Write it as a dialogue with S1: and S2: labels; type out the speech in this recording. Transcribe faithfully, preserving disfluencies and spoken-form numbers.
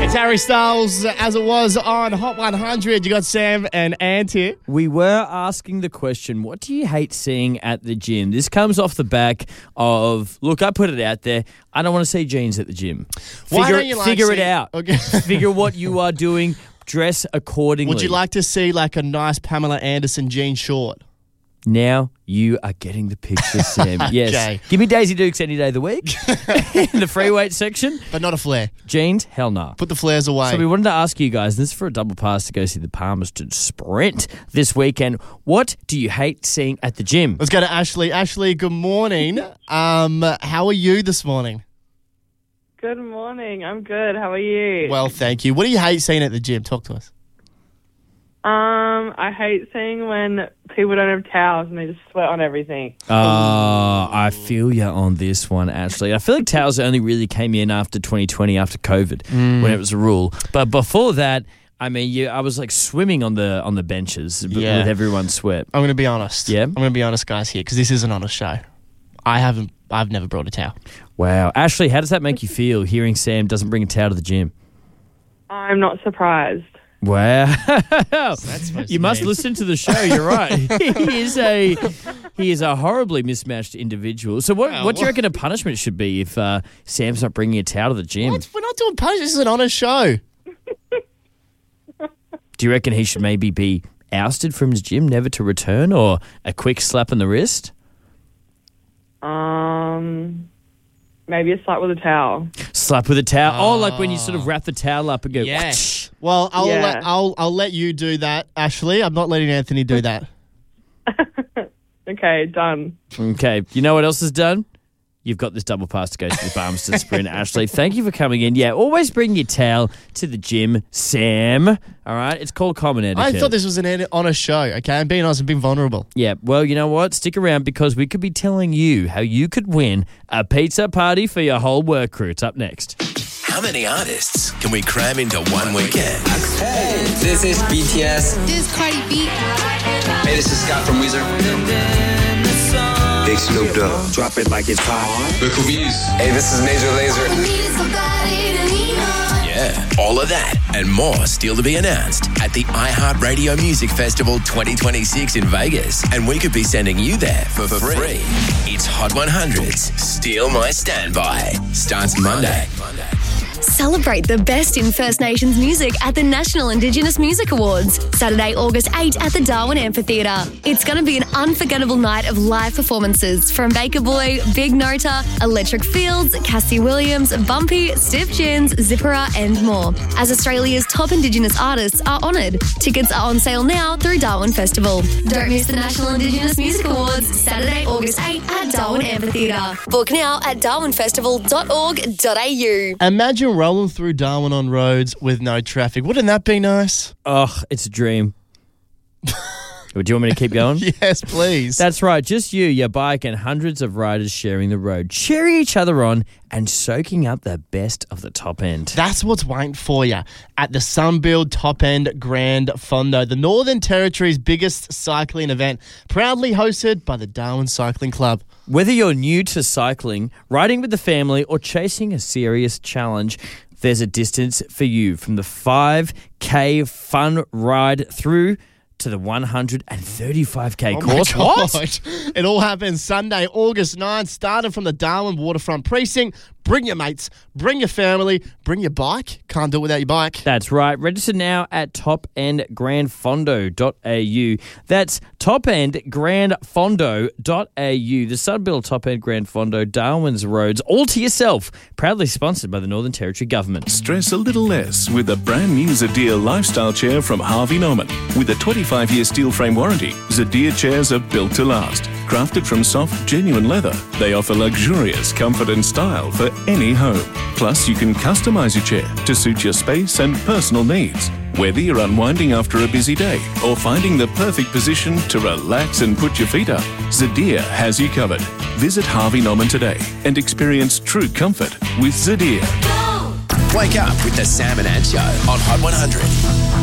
S1: It's Harry Styles, as it was on Hot one hundred. You got Sam and Ant here.
S2: We were asking the question, what do you hate seeing at the gym? This comes off the back of, look, I put it out there, I don't want to see jeans at the gym.
S1: Why
S2: Figure,
S1: don't you like
S2: figure it
S1: see-
S2: out.
S1: Okay.
S2: Figure what you are doing. Dress accordingly.
S1: Would you like to see like a nice Pamela Anderson jean short?
S2: Now you are getting the picture, Sam. Yes.
S1: Okay.
S2: Give me Daisy Dukes any day of the week. In the free weight section.
S1: But not a flare.
S2: Jeans, hell no.
S1: Put the flares away.
S2: So we wanted to ask you guys, this is for a double pass to go see the Palmerston Sprint this weekend. What do you hate seeing at the gym?
S1: Let's go to Ashley. Ashley, good morning. Um, how are you this morning?
S3: Good morning. I'm good. How are you?
S1: Well, thank you. What do you hate seeing at the gym? Talk to us.
S3: Um, I hate seeing when people don't have towels and they just sweat on everything.
S2: Oh, I feel you on this one, Ashley. I feel like towels only really came in after twenty twenty, after COVID,
S1: Mm.
S2: when it was a rule. But before that, I mean, you, I was like swimming on the on the benches b-
S1: Yeah.
S2: with everyone's sweat.
S1: I'm going to be honest.
S2: Yeah?
S1: I'm going to be honest, guys, here, because this is an honest show. I haven't, I've never brought a towel.
S2: Wow. Ashley, how does that make you feel hearing Sam doesn't bring a towel to the gym?
S3: I'm not surprised.
S2: Wow.
S1: supposed
S2: You
S1: to
S2: must
S1: mean?
S2: listen to the show, you're right. he is a he is a horribly mismatched individual. So what,
S1: Wow,
S2: what do you
S1: what-
S2: reckon a punishment should be if uh, Sam's not bringing a towel to the gym?
S1: What? We're not doing punishment. This is an honest show.
S2: Do you reckon he should maybe be ousted from his gym, never to return, or a quick slap on the wrist?
S3: Um, maybe a slap with a towel.
S2: Slap with a towel. Oh, like when you sort of wrap the towel up and go,
S1: Yes. Well, I'll,
S3: Yeah.
S1: let, I'll, I'll let you do that, Ashley. I'm not letting Anthony do that.
S3: Okay, done.
S2: Okay, you know what else is done? You've got this double pass to go to the Palmerston Sprint, Ashley. Thank you for coming in. Yeah, always bring your towel to the gym, Sam. All right, it's called common etiquette.
S1: I thought this was an ed- honest show, okay? I'm being honest, I'm being vulnerable.
S2: Yeah, well, you know what? Stick around because we could be telling you how you could win a pizza party for your whole work crew. It's up next.
S4: How many artists can we cram into one weekend?
S5: Hey, this is B T S.
S6: This is Cardi B.
S5: Hey, this is Scott from Weezer.
S7: Big Snoop Dogg. Drop it like it's hot.
S5: The Cookies. Hey, this is Major Lazer.
S4: Yeah, all of that and more still to be announced at the iHeartRadio Music Festival twenty twenty-six in Vegas. And we could be sending you there for, for free. It's Hot one hundred's Steal My Standby. Starts Monday.
S6: Celebrate the best in First Nations music at the National Indigenous Music Awards, Saturday, August eighth at the Darwin Amphitheatre. It's going to be an unforgettable night of live performances from Baker Boy, Big Nota, Electric Fields, Cassie Williams, Bumpy, Stiff Gins, Zippera and more, as Australia's top Indigenous artists are honoured. Tickets are on sale now through Darwin Festival. Don't miss the National Indigenous Music Awards, Saturday, August eighth at Darwin Amphitheatre. Book now at darwin festival dot org dot a u.
S1: Imagine rolling through Darwin on roads with no traffic. Wouldn't that be nice?
S2: Oh, it's a dream. Do you want me to keep going?
S1: Yes, please.
S2: That's right. Just you, your bike, and hundreds of riders sharing the road, cheering each other on and soaking up the best of the top end.
S1: That's what's waiting for you at the Sunbuild Top End Grand Fondo, the Northern Territory's biggest cycling event, proudly hosted by the Darwin Cycling Club.
S2: Whether you're new to cycling, riding with the family, or chasing a serious challenge, there's a distance for you from the five K fun ride through to the one hundred thirty-five K
S1: Oh
S2: course.
S1: my
S2: What?
S1: God. It all happens Sunday, August ninth, starting from the Darwin Waterfront Precinct. Bring your mates, bring your family, bring your bike. Can't do it without your bike.
S2: That's right. Register now at top end grand fondo dot a u. That's top end grand fondo dot a u. The Sunbuild Top End Grand Fondo, Darwin's Roads, all to yourself. Proudly sponsored by the Northern Territory Government.
S8: Stress a little less with a brand new Zadir lifestyle chair from Harvey Norman. With a twenty-five year steel frame warranty, Zadir chairs are built to last. Crafted from soft, genuine leather, they offer luxurious comfort and style for any home. Plus, you can customize your chair to suit your space and personal needs. Whether you're unwinding after a busy day or finding the perfect position to relax and put your feet up, Zadir has you covered. Visit Harvey Norman today and experience true comfort with Zadir.
S4: Wake up with the Sam and Ant Show on Hot one hundred.